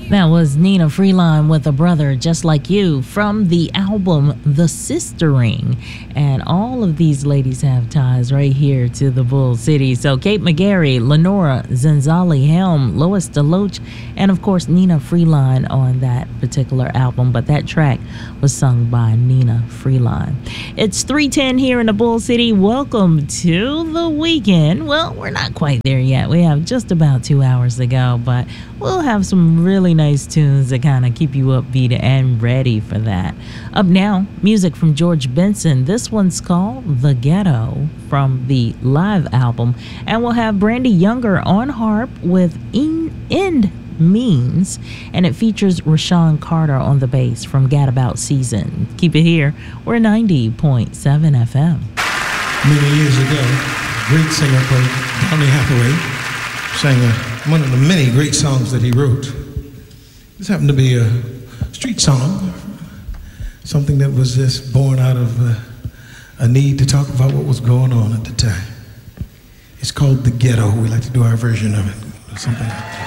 That was Nina Freeline with A Brother Just Like You from the album The Sistering. And all of these ladies have ties right here to the Bull City. So Kate McGarry, Lenora Zenzali Helm, Lois DeLoach, and of course Nina Freeline on that particular album. But that track was sung by Nina Freeline. It's 3:10 here in the Bull City. Welcome to the weekend. Well, we're not quite there yet. We have just about 2 hours to go, but we'll have some really nice tunes that kind of keep you upbeat and ready for that. Up now, music from George Benson. This one's called The Ghetto from the live album. And we'll have Brandy Younger on harp with End Means. And it features Rashawn Carter on the bass from Gadabout Season. Keep it here. We're 90.7 FM. Many years ago, a great singer called Donny Hathaway sang one of the many great songs that he wrote. This happened to be a street song, something that was just born out of a need to talk about what was going on at the time. It's called The Ghetto. We like to do our version of it, something like that.